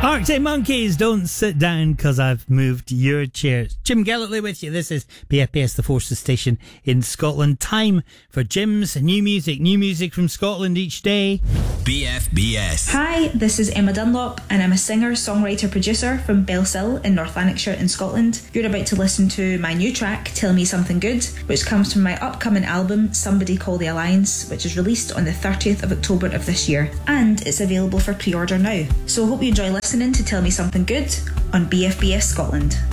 Arctic Monkeys, don't sit down because I've moved your chairs. Jim Galloway with you. This is BFBS, the Forces station in Scotland. Time for Jim's new music from Scotland each day. BFBS. Hi, this is Emma Dunlop and I'm a singer, songwriter, producer from Bellsill in North Lanarkshire in Scotland. You're about to listen to my new track, Tell Me Something Good, which comes from my upcoming album, Somebody Call the Alliance, which is released on the 30th of October of this year. And it's available for pre-order now. So I hope you enjoy listening to Tell Me Something Good on BFBS Scotland.